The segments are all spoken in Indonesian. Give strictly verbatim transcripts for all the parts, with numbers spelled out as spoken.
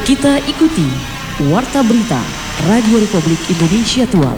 Kita ikuti Warta Berita Radio Republik Indonesia Tual.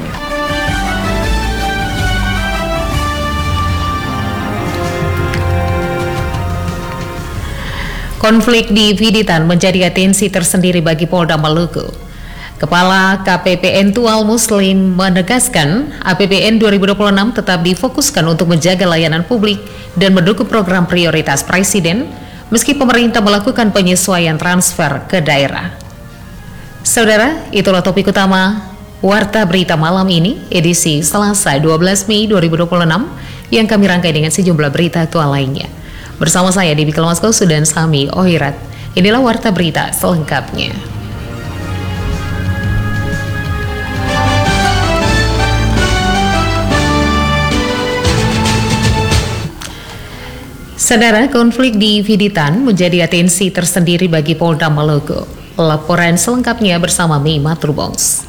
Konflik di Viditan menjadi atensi tersendiri bagi Polda Maluku. Kepala K P P N Tual Muslim menegaskan A P B N dua ribu dua puluh enam tetap difokuskan untuk menjaga layanan publik dan mendukung program prioritas Presiden meski pemerintah melakukan penyesuaian transfer ke daerah. Saudara, itulah topik utama Warta Berita malam ini, edisi Selasa dua belas Mei dua ribu dua puluh enam yang kami rangkai dengan sejumlah berita aktual lainnya. Bersama saya Dewi Kelmaskos dan Sami Ohirat. Inilah Warta Berita selengkapnya. Saudara, konflik di Viditan menjadi atensi tersendiri bagi Polda Maluku. Laporan selengkapnya bersama Mima Turbongs.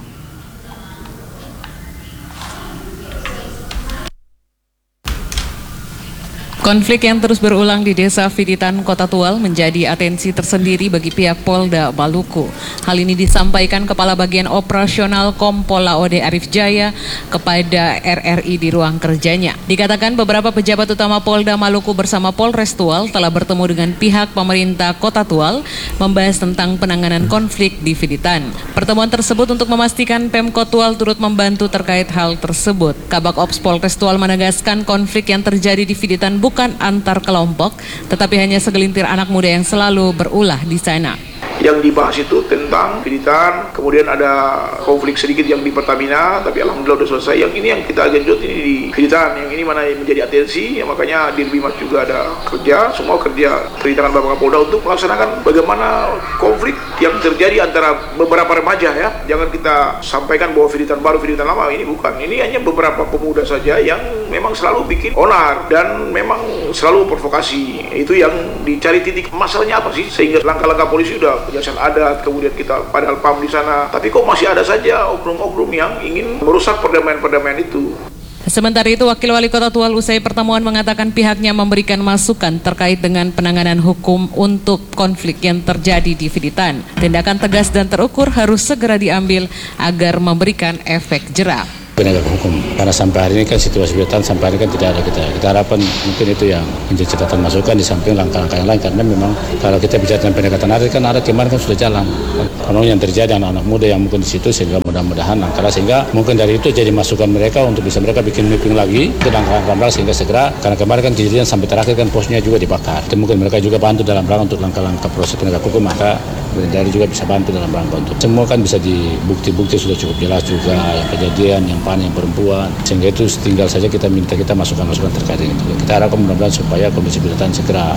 Konflik yang terus berulang di Desa Viditan, Kota Tual menjadi atensi tersendiri bagi pihak Polda Maluku. Hal ini disampaikan Kepala Bagian Operasional Kompol Laode Arif Jaya kepada R R I di ruang kerjanya. Dikatakan beberapa pejabat utama Polda Maluku bersama Polres Tual telah bertemu dengan pihak pemerintah Kota Tual membahas tentang penanganan konflik di Viditan. Pertemuan tersebut untuk memastikan Pemkot Tual turut membantu terkait hal tersebut. Kabak Ops Polres Tual menegaskan konflik yang terjadi di Viditan bukan bukan antar kelompok, tetapi hanya segelintir anak muda yang selalu berulah di sana. Yang dibahas itu tentang Viditan, kemudian ada konflik sedikit yang di Pertamina, tapi alhamdulillah sudah selesai. Yang ini yang kita genjot ini di Viditan, yang ini mana yang menjadi atensi, ya makanya di Dirbimas juga ada kerja, semua kerja di tangan Bapak Kapolda untuk melaksanakan bagaimana konflik yang terjadi antara beberapa remaja ya. Jangan kita sampaikan bahwa Viditan baru, Viditan lama, ini bukan. Ini hanya beberapa pemuda saja yang memang selalu bikin onar dan memang selalu provokasi. Itu yang dicari titik masalahnya apa sih, sehingga langkah-langkah polisi sudah penjelasan adat, kemudian kita padahal pam di sana, tapi kok masih ada saja oknum-oknum yang ingin merusak perdamaian-perdamaian itu. Sementara itu, Wakil Wali Kota Tual usai pertemuan mengatakan pihaknya memberikan masukan terkait dengan penanganan hukum untuk konflik yang terjadi di Viditan. Tindakan tegas dan terukur harus segera diambil agar memberikan efek jera. Penegak hukum, karena sampai hari ini kan situasi Viditan sampai hari ini kan tidak ada. Kita kita harapkan mungkin itu yang menjadi catatan masukan di samping langkah-langkah yang lain, karena memang kalau kita bicara tentang pendekatan adat kan adat kemarin kan sudah jalan. Kalau yang terjadi anak-anak muda yang mungkin di situ, sehingga mudah-mudahan langkah sehingga mungkin dari itu jadi masukan mereka untuk bisa mereka bikin mapping lagi ke langkah-langkah sehingga segera, karena kemarin kan kejadian sampai terakhir kan posnya juga dibakar. Dan mungkin mereka juga bantu dalam rangka untuk langkah-langkah proses penegak hukum, maka dari juga bisa bantu dalam rangka untuk semua kan bisa di bukti-bukti sudah cukup jelas juga yang kejadian yang panik yang perempuan, sehingga itu tinggal saja kita minta kita masukan-masukan terkait dengan itu. Kita harapkan mudah-mudahan supaya kondisi Viditan segera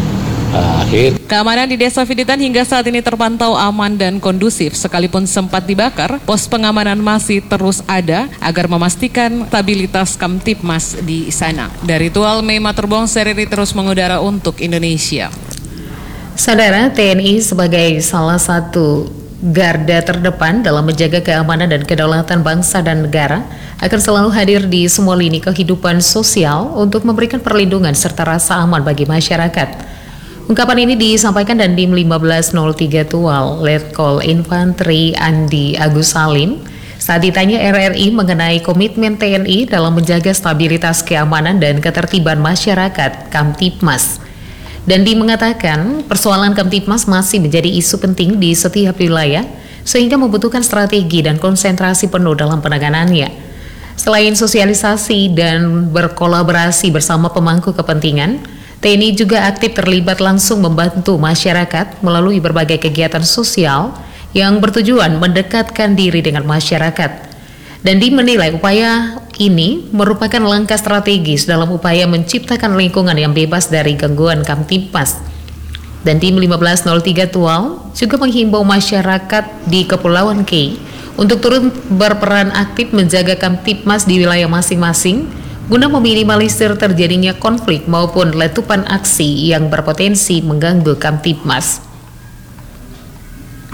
uh, akhir. Keamanan di Desa Viditan hingga saat ini terpantau aman dan kondusif. Sekalipun sempat dibakar, pos pengamanan masih terus ada agar memastikan stabilitas Kamtipmas di sana. Dari Tual, Mema Terbong, Seriri terus mengudara untuk Indonesia. Saudara, T N I sebagai salah satu garda terdepan dalam menjaga keamanan dan kedaulatan bangsa dan negara akan selalu hadir di semua lini kehidupan sosial untuk memberikan perlindungan serta rasa aman bagi masyarakat. Ungkapan ini disampaikan Dandim lima belas nol tiga Tual, Letkol Infanteri Andi Agus Salim saat ditanya R R I mengenai komitmen T N I dalam menjaga stabilitas keamanan dan ketertiban masyarakat Kamtipmas. Dandi mengatakan persoalan Kamtipmas masih menjadi isu penting di setiap wilayah sehingga membutuhkan strategi dan konsentrasi penuh dalam penanganannya. Selain sosialisasi dan berkolaborasi bersama pemangku kepentingan, T N I juga aktif terlibat langsung membantu masyarakat melalui berbagai kegiatan sosial yang bertujuan mendekatkan diri dengan masyarakat. Dandi menilai upaya ini merupakan langkah strategis dalam upaya menciptakan lingkungan yang bebas dari gangguan Kamtipmas. Dandim lima belas nol tiga Tual juga menghimbau masyarakat di Kepulauan K untuk turut berperan aktif menjaga Kamtipmas di wilayah masing-masing guna meminimalisir terjadinya konflik maupun letupan aksi yang berpotensi mengganggu Kamtipmas.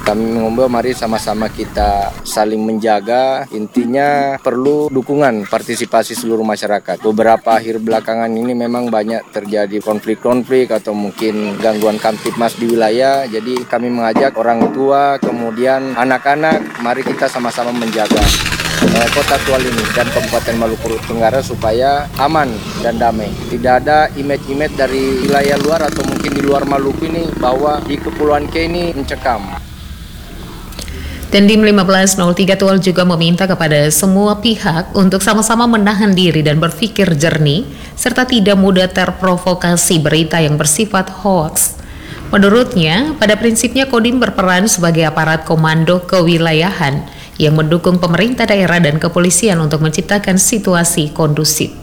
Kami mengimbau mari sama-sama kita saling menjaga. Intinya perlu dukungan partisipasi seluruh masyarakat. Beberapa akhir belakangan ini memang banyak terjadi konflik-konflik atau mungkin gangguan kamtipmas di wilayah. Jadi kami mengajak orang tua, kemudian anak-anak, mari kita sama-sama menjaga eh, Kota Tual ini dan Kabupaten Maluku Tenggara supaya aman dan damai. Tidak ada image-image dari wilayah luar atau mungkin di luar Maluku ini bahwa di Kepulauan K ini mencekam. Dandim lima belas nol tiga Tual juga meminta kepada semua pihak untuk sama-sama menahan diri dan berpikir jernih, serta tidak mudah terprovokasi berita yang bersifat hoaks. Menurutnya, pada prinsipnya Kodim berperan sebagai aparat komando kewilayahan yang mendukung pemerintah daerah dan kepolisian untuk menciptakan situasi kondusif.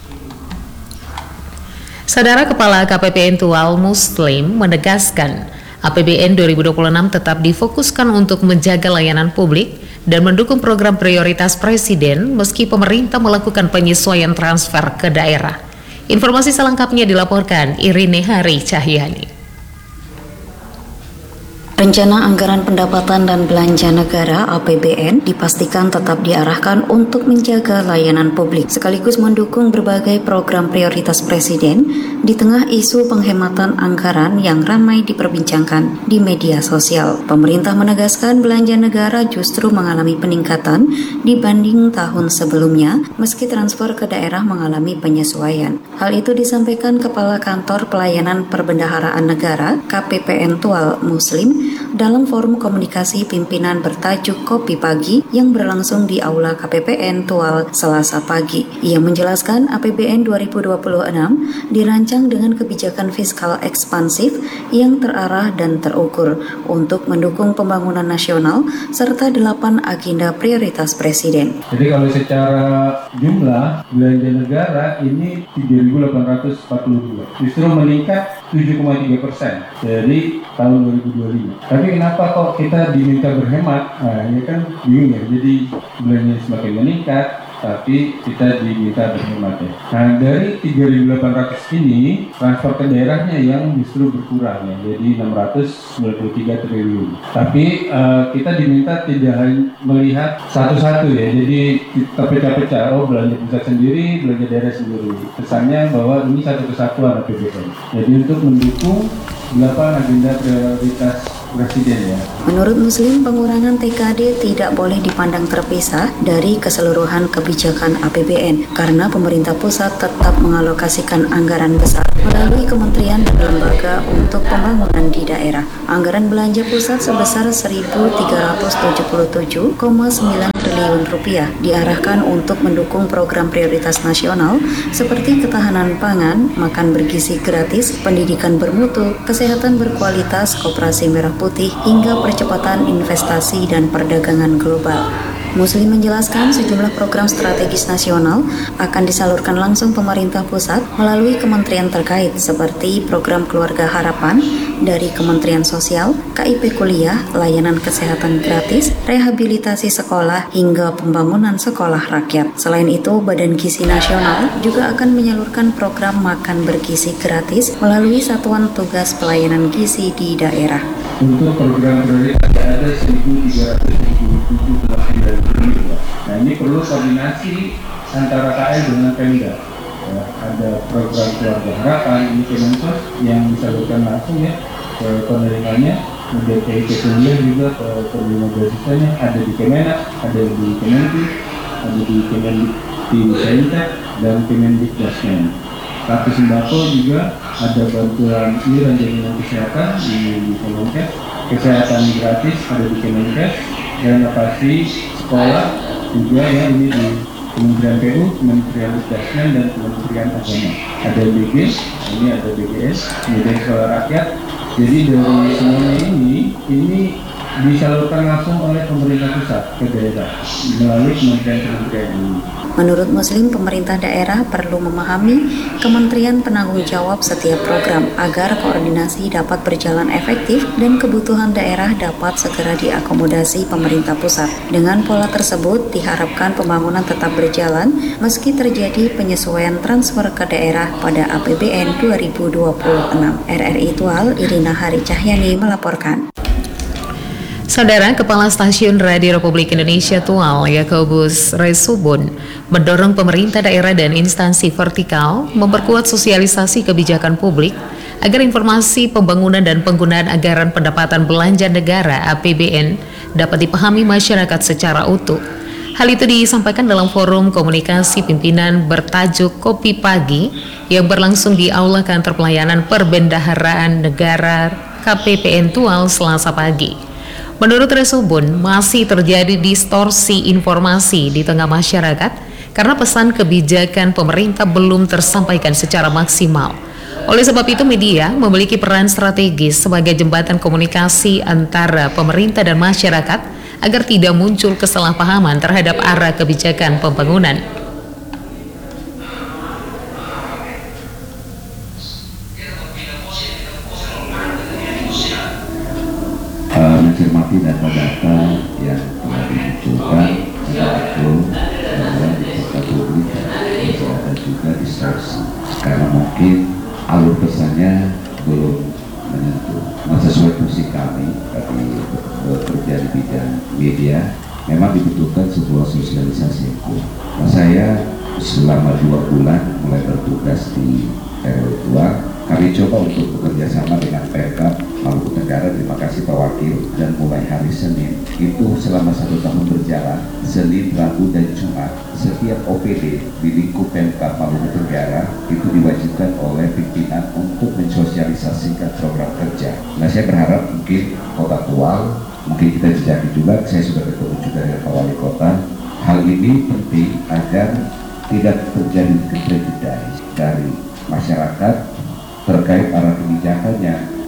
Saudara Kepala K P P N Tual Muslim menegaskan, A P B N dua ribu dua puluh enam tetap difokuskan untuk menjaga layanan publik dan mendukung program prioritas Presiden meski pemerintah melakukan penyesuaian transfer ke daerah. Informasi selengkapnya dilaporkan Irine Hari Cahyani. Rencana Anggaran Pendapatan dan Belanja Negara A P B N dipastikan tetap diarahkan untuk menjaga layanan publik sekaligus mendukung berbagai program prioritas Presiden di tengah isu penghematan anggaran yang ramai diperbincangkan di media sosial. Pemerintah menegaskan belanja negara justru mengalami peningkatan dibanding tahun sebelumnya meski transfer ke daerah mengalami penyesuaian. Hal itu disampaikan Kepala Kantor Pelayanan Perbendaharaan Negara K P P N Tual Muslim dalam forum komunikasi pimpinan bertajuk Kopi Pagi yang berlangsung di Aula K P P N Tual Selasa pagi. Ia menjelaskan A P B N dua ribu dua puluh enam dirancang dengan kebijakan fiskal ekspansif yang terarah dan terukur untuk mendukung pembangunan nasional serta delapan agenda prioritas Presiden. Jadi kalau secara jumlah belanja negara ini tiga ribu delapan ratus empat puluh dua, justru meningkat tujuh koma tiga persen dari tahun dua ribu dua puluh lima. Tapi kenapa kok kita diminta berhemat? Nah, ini kan bingung ya. Jadi belanja semakin meningkat, tapi kita diminta berhemat ya. Nah, dari tiga ribu delapan ratus ini transfer ke daerahnya yang justru berkurang ya, jadi enam ratus sembilan puluh tiga triliun. Tapi uh, kita diminta tidak hanya melihat satu-satu ya, jadi kita pecah-pecah. Oh, belanja pusat sendiri, belanja daerah sendiri. Kesannya bahwa ini satu kesatuan A P B N. Jadi untuk mendukung delapan agenda prioritas Presiden ya. Menurut Muslim, pengurangan T K D tidak boleh dipandang terpisah dari keseluruhan kebijakan A P B N karena pemerintah pusat tetap mengalokasikan anggaran besar melalui kementerian dan lembaga untuk pembangunan di daerah. Anggaran belanja pusat sebesar seribu tiga ratus tujuh puluh tujuh koma sembilan triliun rupiah diarahkan untuk mendukung program prioritas nasional seperti ketahanan pangan, makan bergizi gratis, pendidikan bermutu, kesehatan berkualitas, koperasi merah putih, hingga percepatan investasi dan perdagangan global. Muslim menjelaskan sejumlah program strategis nasional akan disalurkan langsung pemerintah pusat melalui kementerian terkait seperti program Keluarga Harapan dari Kementerian Sosial, K I P Kuliah, layanan kesehatan gratis, rehabilitasi sekolah, hingga pembangunan sekolah rakyat. Selain itu, Badan Gizi Nasional juga akan menyalurkan program makan bergizi gratis melalui Satuan Tugas Pelayanan Gizi di daerah. Untuk program prioritas ada seribu tiga ratus tujuh puluh tujuh koma sembilan triliun. Nah, ini perlu koordinasi antara K L dengan Pemda. Ya, ada program Keluarga Harapan ini Kemensos yang disalurkan langsung ya ke penerimanya, kemudian K I P Kuliah juga ke penerima beasiswanya, ada di Kemenak, ada di Kemenku, ada di Kemendikbudristek dan Kemendikbudristek. Kartu sembako juga ada bantuan iuran jaminan kesehatan di Kemenkes, kesehatan gratis ada di Kemenkes, renovasi sekolah juga ya ini di Kementerian P U, Kementerian Bumn dan Kementerian Agama. Ada B G, ini ada B G S, kemudian sekolah rakyat. Jadi dari semuanya ini, ini disalurkan langsung oleh pemerintah pusat ke daerah melalui kementerian-kementerian ini. Menurut Muslim, pemerintah daerah perlu memahami kementerian penanggung jawab setiap program agar koordinasi dapat berjalan efektif dan kebutuhan daerah dapat segera diakomodasi pemerintah pusat. Dengan pola tersebut, diharapkan pembangunan tetap berjalan meski terjadi penyesuaian transfer ke daerah pada A P B N dua ribu dua puluh enam. R R I Tual, Irina Hari Cahyani melaporkan. Saudara Kepala Stasiun Radio Republik Indonesia Tual Yakobus Resubun mendorong pemerintah daerah dan instansi vertikal memperkuat sosialisasi kebijakan publik agar informasi pembangunan dan penggunaan anggaran pendapatan belanja negara A P B N dapat dipahami masyarakat secara utuh. Hal itu disampaikan dalam forum komunikasi pimpinan bertajuk Kopi Pagi yang berlangsung di Aula Kantor Pelayanan Perbendaharaan Negara K P P N Tual Selasa pagi. Menurut Resubun, masih terjadi distorsi informasi di tengah masyarakat karena pesan kebijakan pemerintah belum tersampaikan secara maksimal. Oleh sebab itu, media memiliki peran strategis sebagai jembatan komunikasi antara pemerintah dan masyarakat agar tidak muncul kesalahpahaman terhadap arah kebijakan pembangunan. Mencermati data-data yang telah dimunculkan itu bahwa di kota publik bisa ada juga distorsi karena mungkin alur pesannya belum menyentuh. Nah, sesuai fungsi kami tadi bekerja di bidang media, memang dibutuhkan sebuah sosialisasi yang kuat. Nah, saya selama dua bulan mulai bertugas di R W dua, kami coba untuk bekerja sama dengan Pemkab Maluku Tenggara. Terima kasih Pak Wakil. Dan mulai hari Senin itu selama satu tahun berjalan, Senin, Rabu, dan Jumat, setiap O P D di lingkup Pemkab Maluku Tenggara itu diwajibkan oleh pimpinan untuk mensosialisasikan program kerja. Nah, saya berharap mungkin Kota Tual, mungkin kita jejaki juga, saya sudah ketemu juga dengan Pak Wali Kota. Hal ini penting agar tidak terjadi prejudice dari masyarakat terkait arah kebijakannya.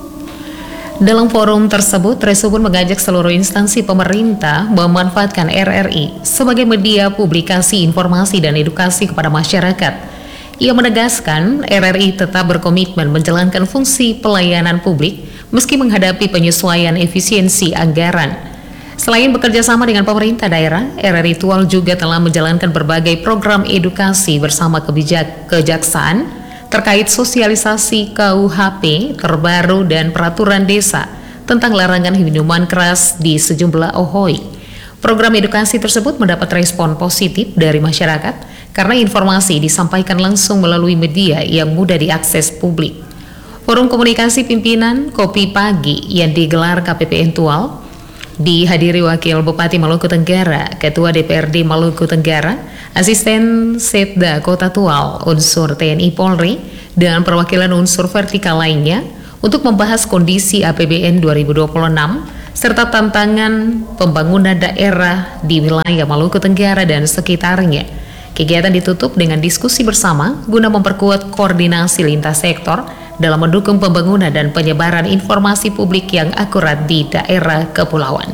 Dalam forum tersebut, Resubun mengajak seluruh instansi pemerintah memanfaatkan R R I sebagai media publikasi informasi dan edukasi kepada masyarakat. Ia menegaskan R R I tetap berkomitmen menjalankan fungsi pelayanan publik meski menghadapi penyesuaian efisiensi anggaran. Selain bekerja sama dengan pemerintah daerah, R R I Tual juga telah menjalankan berbagai program edukasi bersama kebijak kejaksaan terkait sosialisasi K U H P terbaru dan peraturan desa tentang larangan minuman keras di sejumlah O H O I. Program edukasi tersebut mendapat respon positif dari masyarakat karena informasi disampaikan langsung melalui media yang mudah diakses publik. Forum komunikasi pimpinan Kopi Pagi yang digelar K P P N Tual dihadiri Wakil Bupati Maluku Tenggara, Ketua D P R D Maluku Tenggara, Asisten Setda Kota Tual, unsur T N I Polri, dan perwakilan unsur vertikal lainnya untuk membahas kondisi A P B N dua ribu dua puluh enam serta tantangan pembangunan daerah di wilayah Maluku Tenggara dan sekitarnya. Kegiatan ditutup dengan diskusi bersama guna memperkuat koordinasi lintas sektor dalam mendukung pembangunan dan penyebaran informasi publik yang akurat di daerah kepulauan.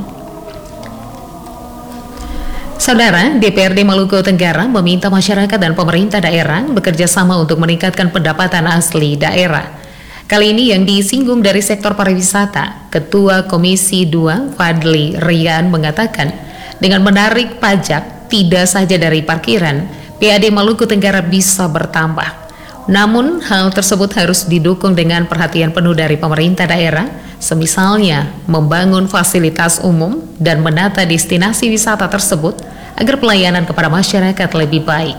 Saudara, D P R D Maluku Tenggara meminta masyarakat dan pemerintah daerah bekerja sama untuk meningkatkan pendapatan asli daerah. Kali ini yang disinggung dari sektor pariwisata, Ketua Komisi dua Fadli Rian mengatakan, dengan menarik pajak tidak saja dari parkiran, P A D Maluku Tenggara bisa bertambah. Namun, hal tersebut harus didukung dengan perhatian penuh dari pemerintah daerah, semisalnya membangun fasilitas umum dan menata destinasi wisata tersebut agar pelayanan kepada masyarakat lebih baik.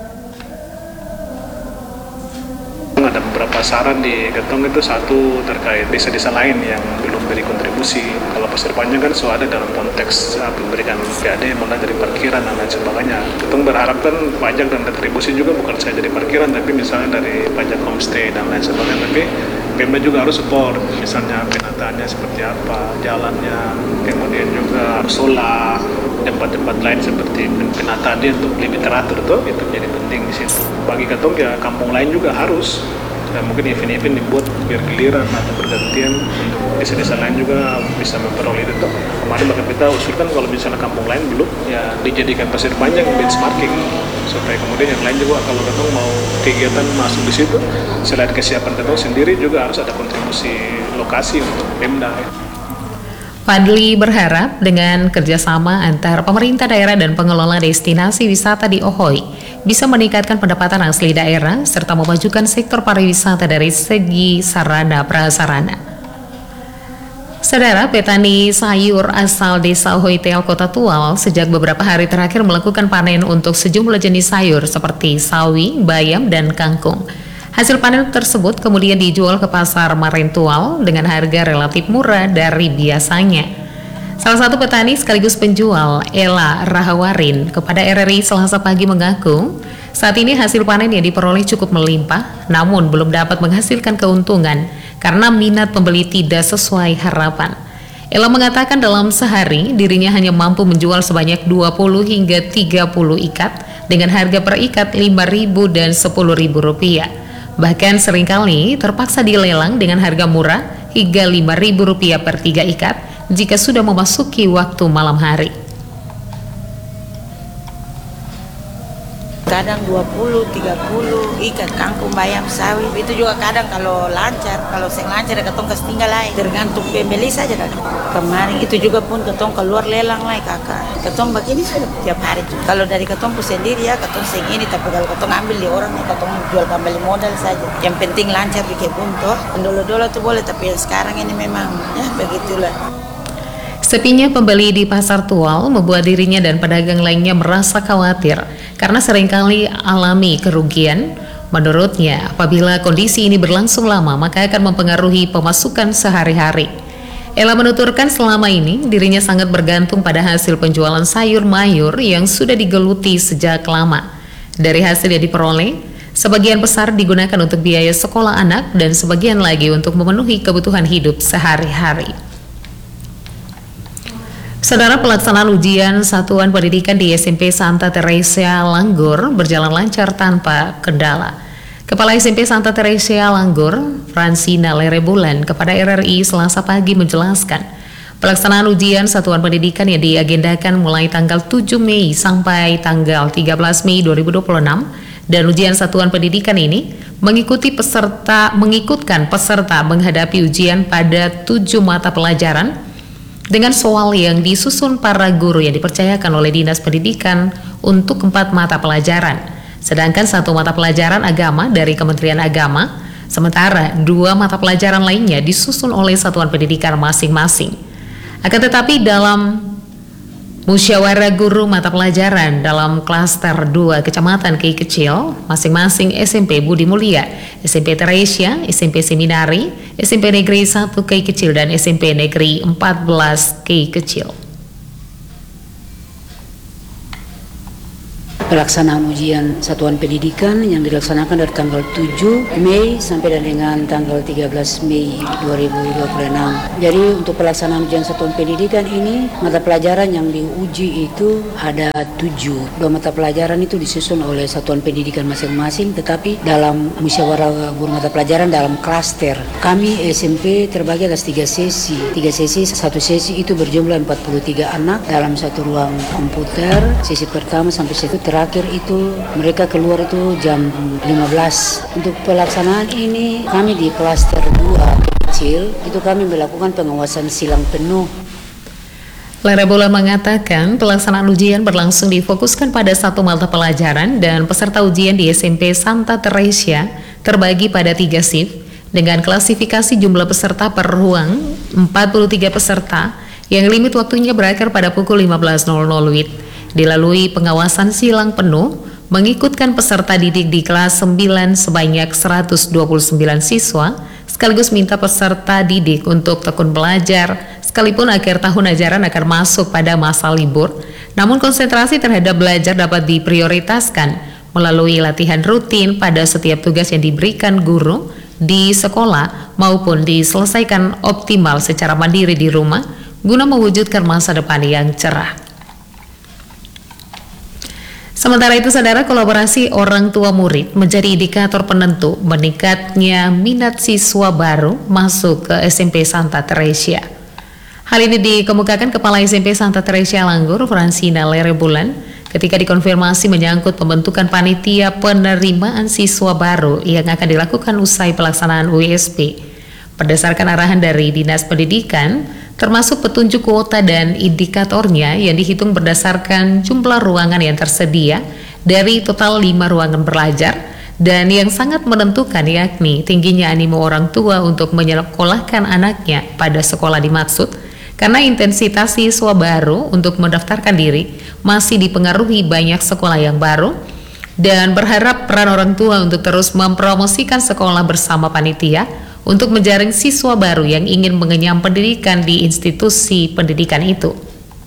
Ada beberapa saran di Getong itu, satu terkait desa-desa lain yang belum beri kontribusi. Kalau pasir panjang kan sudah ada dalam konteks uh, memberikan P A D mulai dari parkiran dan lain sebagainya. Getong berharap kan pajak dan retribusi juga bukan saja dari parkiran, tapi misalnya dari pajak homestay dan lain sebagainya. Tapi Pemda juga harus support, misalnya penataannya seperti apa, jalannya, kemudian juga musola, tempat-tempat lain seperti penataan dia untuk lebih teratur tuh, itu jadi penting di situ. Bagi Getong ya kampung lain juga harus, dan mungkin event-event dibuat biar giliran atau bergantian untuk desa-desa lain juga bisa memperoleh itu. Kemarin bahkan kita usulkan kalau misalnya kampung lain belum, ya dijadikan pasir panjang benchmarking supaya kemudian yang lain juga kalau Getong mau kegiatan masuk di situ, selain kesiapan Getong sendiri juga harus ada kontribusi lokasi untuk Pemda. Fadli berharap dengan kerjasama antara pemerintah daerah dan pengelola destinasi wisata di O H O I bisa meningkatkan pendapatan asli daerah serta memajukan sektor pariwisata dari segi sarana prasarana. Saudara, petani sayur asal Desa Hoitel, Kota Tual sejak beberapa hari terakhir melakukan panen untuk sejumlah jenis sayur seperti sawi, bayam, dan kangkung. Hasil panen tersebut kemudian dijual ke pasar Marentual dengan harga relatif murah dari biasanya. Salah satu petani sekaligus penjual, Ella Rahawarin, kepada R R I Selasa pagi mengaku, saat ini hasil panen yang diperoleh cukup melimpah, namun belum dapat menghasilkan keuntungan karena minat pembeli tidak sesuai harapan. Ella mengatakan dalam sehari dirinya hanya mampu menjual sebanyak dua puluh hingga tiga puluh ikat dengan harga per ikat lima ribu dan sepuluh ribu rupiah. Bahkan seringkali terpaksa dilelang dengan harga murah hingga lima ribu rupiah per tiga ikat jika sudah memasuki waktu malam hari. Kadang dua puluh, tiga puluh ikat kangkung, bayam, sawi. Itu juga kadang kalau lancar, kalau seng lancar ketong kas tinggal lain. Tergantung pembeli saja kan. Kemarin itu juga pun ketong keluar lelang lah kakak. Ketong begini sudah tiap hari juga. Kalau dari ketong pun sendiri ya ketong seng ini, tapi kalau ketong ambil di orang ya ketong jual kembali modal saja. Yang penting lancar di kebun toh. Dulu-dulu tuh boleh, tapi yang sekarang ini memang ya begitulah. Sepinya pembeli di pasar Tual membuat dirinya dan pedagang lainnya merasa khawatir karena seringkali alami kerugian. Menurutnya, apabila kondisi ini berlangsung lama, maka akan mempengaruhi pemasukan sehari-hari. Ella menuturkan selama ini dirinya sangat bergantung pada hasil penjualan sayur mayur yang sudah digeluti sejak lama. Dari hasil yang diperoleh, sebagian besar digunakan untuk biaya sekolah anak dan sebagian lagi untuk memenuhi kebutuhan hidup sehari-hari. Saudara, pelaksanaan ujian satuan pendidikan di S M P Santa Teresia Langgur berjalan lancar tanpa kendala. Kepala S M P Santa Teresia Langgur, Fransina Lerebulan, kepada R R I Selasa pagi menjelaskan, pelaksanaan ujian satuan pendidikan yang diagendakan mulai tanggal tujuh Mei sampai tanggal tiga belas Mei dua ribu dua puluh enam, dan ujian satuan pendidikan ini mengikuti peserta mengikutkan peserta menghadapi ujian pada tujuh mata pelajaran dengan soal yang disusun para guru yang dipercayakan oleh Dinas Pendidikan untuk empat mata pelajaran, sedangkan satu mata pelajaran agama dari Kementerian Agama, sementara dua mata pelajaran lainnya disusun oleh satuan pendidikan masing-masing. Akan tetapi dalam musyawarah guru mata pelajaran dalam klaster dua Kecamatan Kei Kecil, masing-masing S M P Budi Mulia, S M P Teresia, S M P Seminari, S M P Negeri satu Kei Kecil, dan S M P Negeri empat belas Kei Kecil. Pelaksanaan ujian satuan pendidikan yang dilaksanakan dari tanggal tujuh Mei sampai dengan tanggal tiga belas Mei dua ribu dua puluh enam. Jadi untuk pelaksanaan ujian satuan pendidikan ini, mata pelajaran yang diuji itu ada tujuh. Dua mata pelajaran itu disusun oleh satuan pendidikan masing-masing, tetapi dalam musyawarah guru mata pelajaran dalam klaster. Kami S M P terbagi atas tiga sesi. Tiga sesi, satu sesi itu berjumlah empat puluh tiga anak dalam satu ruang komputer. Sesi pertama sampai sesi terakhir itu mereka keluar itu jam lima belas. Untuk pelaksanaan ini kami di klaster dua kecil itu kami melakukan pengawasan silang penuh. Lerebulan mengatakan pelaksanaan ujian berlangsung difokuskan pada satu mata pelajaran dan peserta ujian di S M P Santa Teresia terbagi pada tiga shift dengan klasifikasi jumlah peserta per ruang empat puluh tiga peserta yang limit waktunya berakhir pada pukul lima belas W I B. Dilalui pengawasan silang penuh, mengikutkan peserta didik di kelas sembilan sebanyak seratus dua puluh sembilan siswa, sekaligus minta peserta didik untuk tekun belajar, sekalipun akhir tahun ajaran akan masuk pada masa libur, namun konsentrasi terhadap belajar dapat diprioritaskan melalui latihan rutin pada setiap tugas yang diberikan guru di sekolah maupun diselesaikan optimal secara mandiri di rumah guna mewujudkan masa depan yang cerah. Sementara itu, saudara, kolaborasi orang tua murid menjadi indikator penentu meningkatnya minat siswa baru masuk ke S M P Santa Teresia. Hal ini dikemukakan Kepala S M P Santa Teresia Langgur, Fransina Lerebulan, ketika dikonfirmasi menyangkut pembentukan panitia penerimaan siswa baru yang akan dilakukan usai pelaksanaan U S P. Berdasarkan arahan dari Dinas Pendidikan, termasuk petunjuk kuota dan indikatornya yang dihitung berdasarkan jumlah ruangan yang tersedia dari total lima ruangan belajar dan yang sangat menentukan yakni tingginya animo orang tua untuk menyekolahkan anaknya pada sekolah dimaksud, karena intensitas siswa baru untuk mendaftarkan diri masih dipengaruhi banyak sekolah yang baru, dan berharap peran orang tua untuk terus mempromosikan sekolah bersama panitia untuk menjaring siswa baru yang ingin mengenyam pendidikan di institusi pendidikan itu.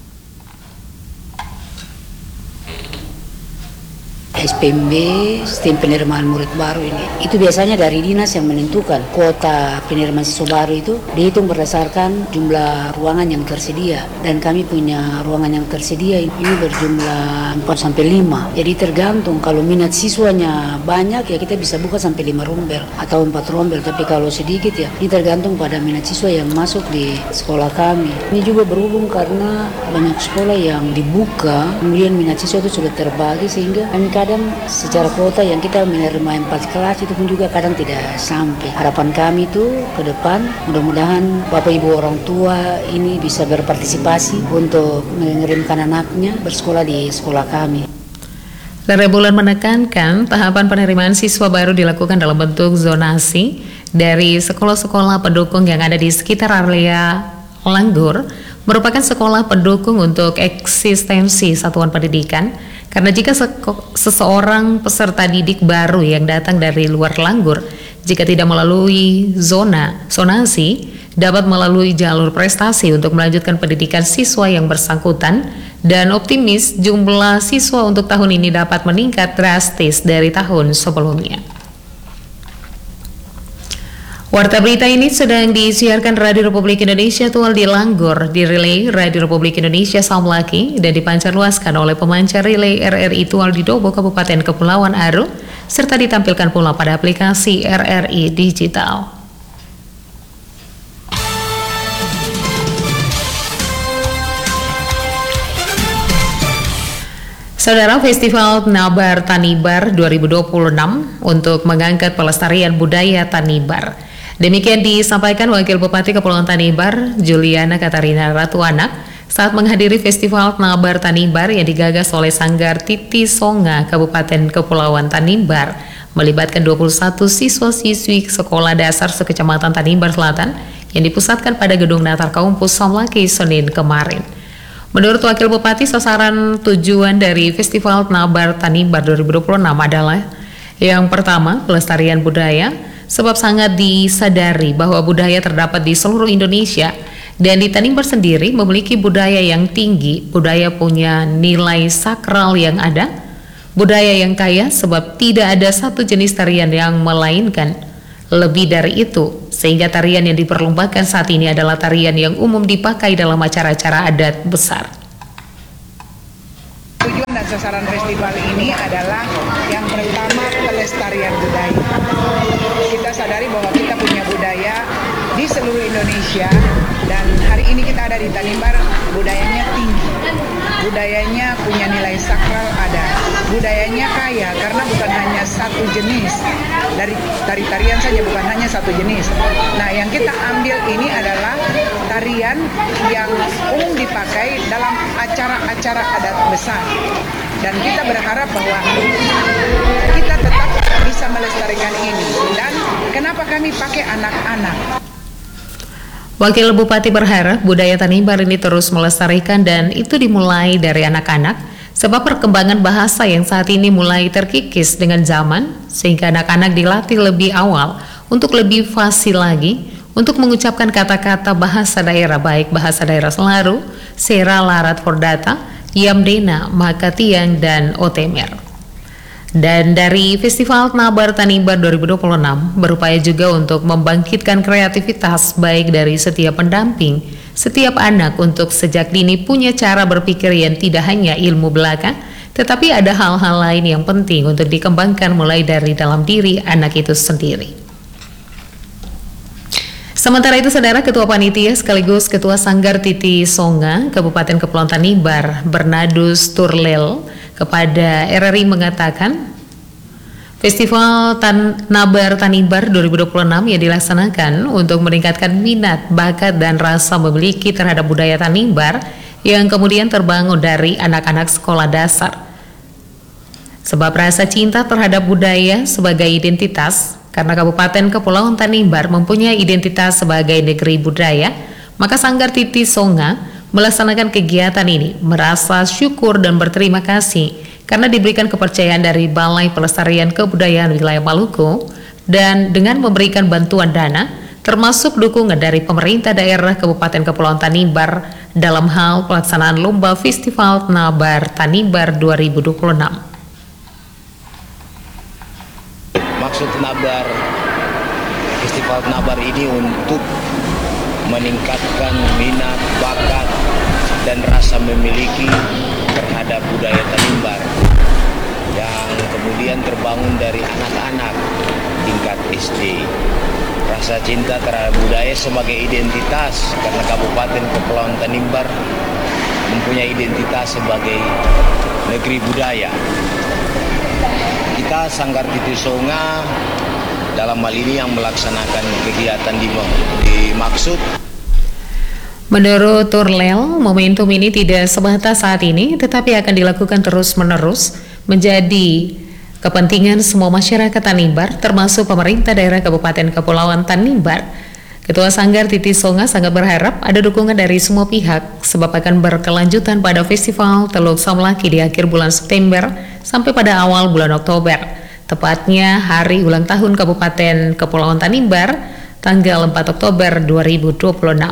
S P M B, sistem penerimaan murid baru ini, itu biasanya dari dinas yang menentukan kuota penerimaan siswa baru itu dihitung berdasarkan jumlah ruangan yang tersedia, dan kami punya ruangan yang tersedia ini berjumlah empat sampai lima. Jadi tergantung, kalau minat siswanya banyak ya kita bisa buka sampai lima rombel atau empat rombel, tapi kalau sedikit ya ini tergantung pada minat siswa yang masuk di sekolah kami. Ini juga berhubung karena banyak sekolah yang dibuka, kemudian minat siswa itu sudah terbagi, sehingga kami kadang secara kuota yang kita menerima empat kelas itu pun juga kadang tidak sampai. Harapan kami itu ke depan mudah-mudahan Bapak Ibu orang tua ini bisa berpartisipasi untuk mengirimkan anaknya bersekolah di sekolah kami. Bulan menekankan tahapan penerimaan siswa baru dilakukan dalam bentuk zonasi dari sekolah-sekolah pendukung yang ada di sekitar area Langgur, merupakan sekolah pendukung untuk eksistensi satuan pendidikan. Karena jika seseorang peserta didik baru yang datang dari luar Langgur, jika tidak melalui zona zonasi, dapat melalui jalur prestasi untuk melanjutkan pendidikan siswa yang bersangkutan, dan optimis jumlah siswa untuk tahun ini dapat meningkat drastis dari tahun sebelumnya. Warta berita ini sedang disiarkan Radio Republik Indonesia Tual di Langgur, di relay Radio Republik Indonesia Samlaki, dan dipancarluaskan oleh pemancar relay R R I Tual di Dobo, Kabupaten Kepulauan Aru, serta ditampilkan pula pada aplikasi R R I Digital. Saudara, Festival Nabar Tanibar dua ribu dua puluh enam untuk mengangkat pelestarian budaya Tanibar. Demikian disampaikan Wakil Bupati Kepulauan Tanibar, Juliana Katarina Ratuanak, saat menghadiri Festival Nabar Tanibar yang digagas oleh Sanggar Titi Songa Kabupaten Kepulauan Tanibar, melibatkan dua puluh satu siswa-siswi sekolah dasar sekecamatan Tanibar Selatan yang dipusatkan pada Gedung Natar Kaumpus Samlaki Senin kemarin. Menurut Wakil Bupati, sasaran tujuan dari Festival Nabar Tanibar dua ribu dua puluh enam adalah yang pertama, pelestarian budaya, sebab sangat disadari bahwa budaya terdapat di seluruh Indonesia, dan di Tanibar sendiri memiliki budaya yang tinggi. Budaya punya nilai sakral yang ada, budaya yang kaya sebab tidak ada satu jenis tarian yang melainkan lebih dari itu, sehingga tarian yang diperlombakan saat ini adalah tarian yang umum dipakai dalam acara-acara adat besar. Tujuan dan sasaran festival ini adalah yang pertama, pelestarian budaya. Kita sadari bahwa kita punya budaya di seluruh Indonesia, dan hari ini kita ada di Tanibar, budayanya tinggi, budayanya punya nilai sakral ada, budayanya kaya karena bukan hanya satu jenis dari tari-tarian saja, bukan hanya satu jenis. Nah, yang kita ambil ini adalah tarian yang umum dipakai dalam acara-acara adat besar, dan kita berharap bahwa kita tetap bisa melestarikan ini. Dan kenapa kami pakai anak-anak? Wakil Bupati berharap budaya Tanibar ini terus melestarikan, dan itu dimulai dari anak-anak, sebab perkembangan bahasa yang saat ini mulai terkikis dengan zaman, sehingga anak-anak dilatih lebih awal untuk lebih fasih lagi untuk mengucapkan kata-kata bahasa daerah, baik bahasa daerah Selaru, Sera, Larat, Fordata, Yamdena, Makatiang, dan Otemer. Dan dari Festival Nabar Tanibar dua ribu dua puluh enam berupaya juga untuk membangkitkan kreativitas baik dari setiap pendamping, setiap anak untuk sejak dini punya cara berpikir yang tidak hanya ilmu belaka, tetapi ada hal-hal lain yang penting untuk dikembangkan mulai dari dalam diri anak itu sendiri. Sementara itu, Saudara, Ketua Panitia sekaligus Ketua Sanggar Titi Songa Kabupaten Kepulauan Tanibar, Bernadus Turlel, kepada R R I mengatakan Festival Tan Nabar Tanibar dua ribu dua puluh enam yang dilaksanakan untuk meningkatkan minat, bakat, dan rasa memiliki terhadap budaya Tanibar yang kemudian terbangun dari anak-anak sekolah dasar. Sebab rasa cinta terhadap budaya sebagai identitas, karena Kabupaten Kepulauan Tanimbar mempunyai identitas sebagai negeri budaya, maka Sanggar Titi Songa melaksanakan kegiatan ini merasa syukur dan berterima kasih karena diberikan kepercayaan dari Balai Pelestarian Kebudayaan Wilayah Maluku dan dengan memberikan bantuan dana termasuk dukungan dari pemerintah daerah Kabupaten Kepulauan Tanimbar dalam hal pelaksanaan Lomba Festival Nabar Tanimbar dua ribu dua puluh enam. Maksud Nabar, Festival Nabar ini untuk meningkatkan minat, bakat, dan rasa memiliki terhadap budaya Tanimbar yang kemudian terbangun dari anak-anak tingkat S D. Rasa cinta terhadap budaya sebagai identitas, karena Kabupaten Kepulauan Tanimbar mempunyai identitas sebagai negeri budaya. Kita Sanggar Titi Songa dalam hal ini yang melaksanakan kegiatan di, dimaksud. Menurut Turlel, momentum ini tidak sebatas saat ini, tetapi akan dilakukan terus-menerus menjadi kepentingan semua masyarakat Tanimbar, termasuk pemerintah daerah Kabupaten Kepulauan Tanimbar. Ketua Sanggar Titi Songa sangat berharap ada dukungan dari semua pihak, sebab akan berkelanjutan pada Festival Teluk Samlaki di akhir bulan September sampai pada awal bulan Oktober, tepatnya hari ulang tahun Kabupaten Kepulauan Tanimbar, tanggal empat Oktober dua ribu dua puluh enam.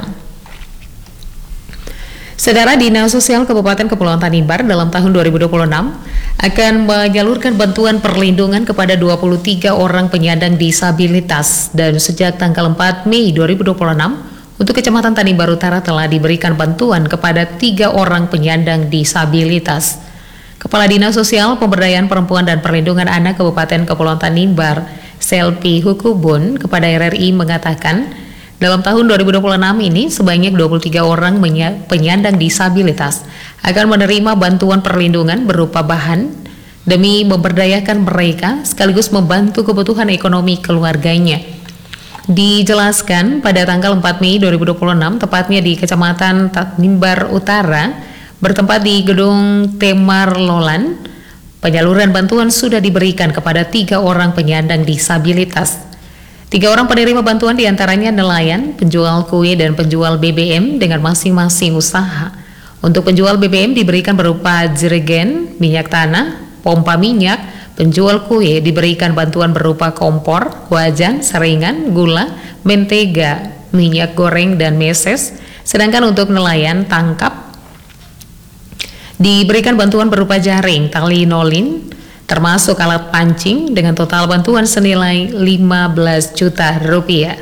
Saudara, Dinas Sosial Kabupaten Kepulauan Tanimbar dalam tahun dua ribu dua puluh enam akan menyalurkan bantuan perlindungan kepada dua puluh tiga orang penyandang disabilitas, dan sejak tanggal empat Mei dua ribu dua puluh enam untuk Kecamatan Tanimbar Utara telah diberikan bantuan kepada tiga orang penyandang disabilitas. Kepala Dinas Sosial Pemberdayaan Perempuan dan Perlindungan Anak Kabupaten Kepulauan Tanimbar, Selpi Hukubun, kepada R R I mengatakan, dalam tahun dua ribu dua puluh enam ini sebanyak dua puluh tiga orang penyandang disabilitas akan menerima bantuan perlindungan berupa bahan demi memberdayakan mereka sekaligus membantu kebutuhan ekonomi keluarganya. Dijelaskan pada tanggal empat Mei dua ribu dua puluh enam, tepatnya di Kecamatan Tanimbar Utara, bertempat di Gedung Temar Lolan, penyaluran bantuan sudah diberikan kepada tiga orang penyandang disabilitas. Tiga orang penerima bantuan diantaranya nelayan, penjual kue, dan penjual B B M dengan masing-masing usaha. Untuk penjual B B M diberikan berupa jerigen, minyak tanah, pompa minyak. Penjual kue diberikan bantuan berupa kompor, wajan, saringan, gula, mentega, minyak goreng, dan meses. Sedangkan untuk nelayan tangkap diberikan bantuan berupa jaring, tali nolin, termasuk alat pancing dengan total bantuan senilai lima belas juta rupiah.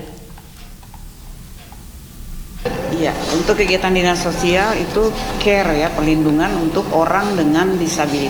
Iya, untuk kegiatan dinas sosial itu care ya, perlindungan untuk orang dengan disabilitas.